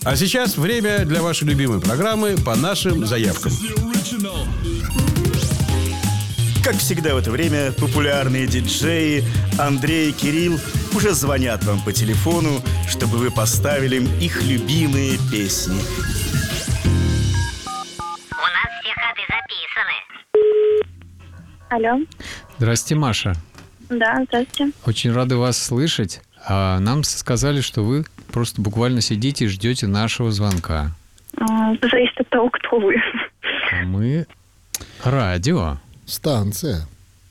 А сейчас время для вашей любимой программы «По нашим заявкам». Как всегда в это время популярные диджеи Андрей и Кирилл уже звонят вам по телефону, чтобы вы поставили им их любимые песни. У нас все ходы записаны. Алло. Здрасте, Маша. Да, здравствуйте. Очень рады вас слышать. А нам сказали, что вы просто буквально сидите и ждете нашего звонка. Зависит от того, кто вы. А мы радио. Станция.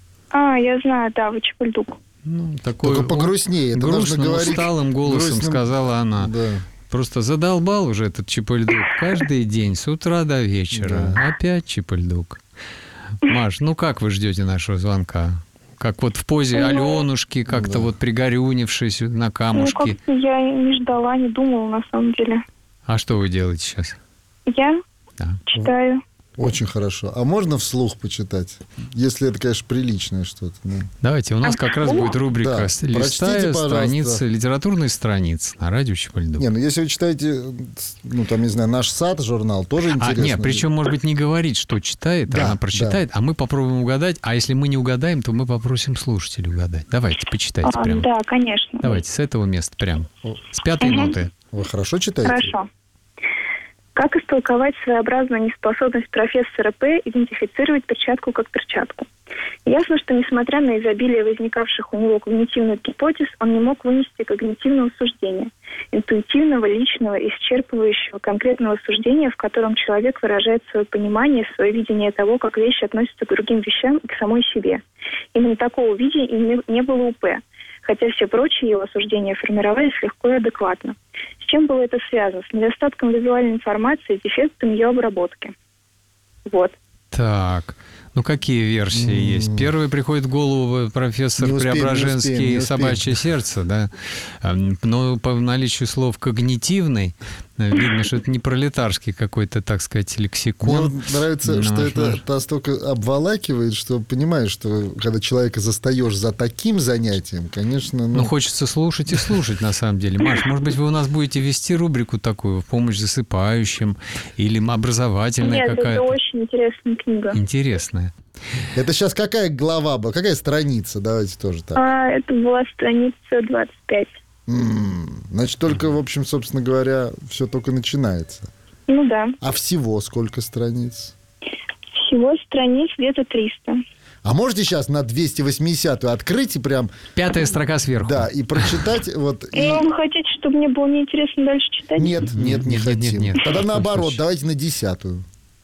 Я знаю, да, вы Чапульдук. Такой Только погрустнее. Это грустным, нужно говорить усталым голосом сказала она. Да. Просто задолбал уже этот Чапульдук. Каждый день, с утра до вечера. Да. Опять Чапульдук. Маш, как вы ждете нашего звонка? Как вот в позе Аленушки, как-то вот пригорюнившись на камушке. Как-то я не ждала, не думала на самом деле. А что вы делаете сейчас? Я читаю. Очень хорошо. А можно вслух почитать? Если это, конечно, приличное что-то. Давайте, у нас как раз будет рубрика Да. «Листая Прочтите, страницы, литературные страницы» на радио Чапульдук. Если вы читаете, не знаю, «Наш сад» журнал, тоже интересно. Причем, может быть, не говорить, что читает, она прочитает, а мы попробуем угадать. А если мы не угадаем, то мы попросим слушателей угадать. Давайте, почитайте прямо. Да, конечно. Давайте, с этого места прям. С 5-й ноты. Вы хорошо читаете? Хорошо. Как истолковать своеобразную неспособность профессора П. идентифицировать перчатку как перчатку? Ясно, что несмотря на изобилие возникавших у него когнитивных гипотез, он не мог вынести когнитивного суждения, интуитивного, личного, исчерпывающего конкретного суждения, в котором человек выражает свое понимание, свое видение того, как вещи относятся к другим вещам и к самой себе. Именно такого видения не было у П., хотя все прочие его суждения формировались легко и адекватно. С чем было это связано? С недостатком визуальной информации, дефектом ее обработки. Вот. Так, какие версии есть? Первый приходит в голову профессор Преображенский «Собачье сердце», да? Но по наличию слов «когнитивный» видно, что это не пролетарский какой-то, так сказать, лексикон. Мне нравится, что это настолько обволакивает, что понимаешь, что когда человека застаешь за таким занятием, конечно... хочется слушать и слушать, на самом деле. Маш, может быть, вы у нас будете вести рубрику такую, в помощь засыпающим, или образовательная какая-то? Нет, это очень интересная книга. Интересная. Это сейчас какая глава была? Какая страница? Давайте тоже так. Это была страница 25. Значит, только, в общем, собственно говоря, все только начинается. Да. А всего сколько страниц? Всего страниц где-то 300. А можете сейчас на 280-ю открыть и прям... 5-я строка сверху. Да, и прочитать вот... Вы хотите, чтобы мне было неинтересно дальше читать? Нет, не хотим. Нет. Тогда наоборот, давайте на 10-ю.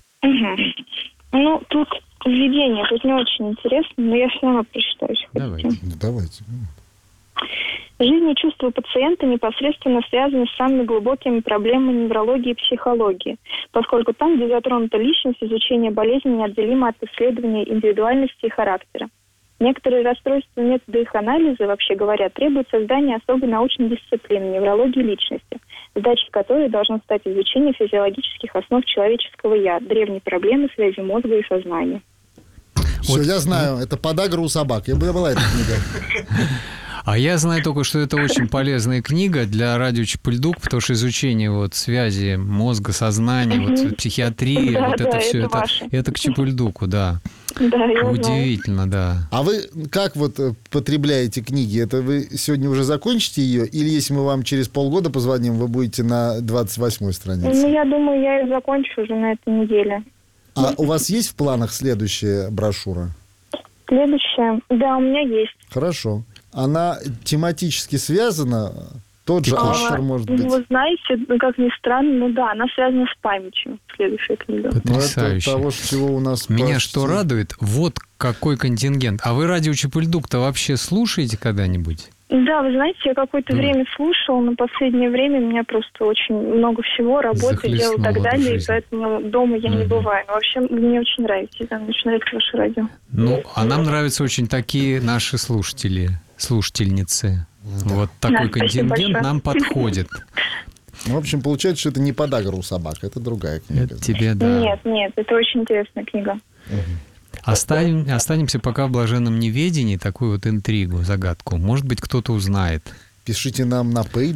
Тут введение, тут не очень интересно, но я все равно прочитаю. Давайте. Жизнь и чувства пациента непосредственно связаны с самыми глубокими проблемами неврологии и психологии, поскольку там, где затронута личность, изучение болезни неотделимо от исследования индивидуальности и характера. Некоторые расстройства метода их анализа, вообще говоря, требуют создания особой научной дисциплины неврологии личности, задачей которой должно стать изучение физиологических основ человеческого «я», древней проблемы связи мозга и сознания. Все, я знаю, это подагра у собак. Я была эта книга. А я знаю только, что это очень полезная книга для радио Чапульдук, потому что изучение связи мозга, сознания, психиатрии, это к Чапульдуку, да. Да, я удивительно, да. А вы как потребляете книги? Это вы сегодня уже закончите ее? Или если мы вам через полгода позвоним, вы будете на 28-й странице? Я думаю, я ее закончу уже на этой неделе. А у вас есть в планах следующая брошюра? Следующая? Да, у меня есть. Хорошо. Она тематически связана? Тот же автор, может быть? Вы знаете, как ни странно, она связана с памятью, следующая книга. Потрясающе. Это того, чего у нас Меня что радует, вот какой контингент. А вы радио Чапульдук-то вообще слушаете когда-нибудь? Да, вы знаете, я какое-то время слушала, но в последнее время у меня просто очень много всего, работы, дел и так далее, и поэтому дома я не бываю. Но вообще мне очень нравится, мне очень нравится ваше радио. А нам нравятся очень такие наши слушательницы. Вот такой контингент нам подходит. В общем, получается, что это не подагра у собак, это другая книга. Это тебе, да. Нет, это очень интересная книга. Останемся пока в блаженном неведении, такую интригу, загадку. Может быть, кто-то узнает. Пишите нам на пейджер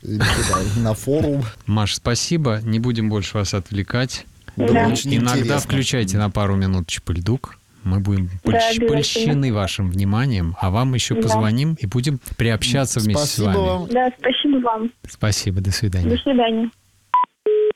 на форум. Маш, спасибо. Не будем больше вас отвлекать. Да. Очень Иногда интересно. включайте на пару минут Чепыльдук. Мы будем обязательно. польщены вашим вниманием, а вам еще позвоним и будем приобщаться вместе с Спасибо вами. вам. Да, спасибо вам. Спасибо, до свидания. До свидания.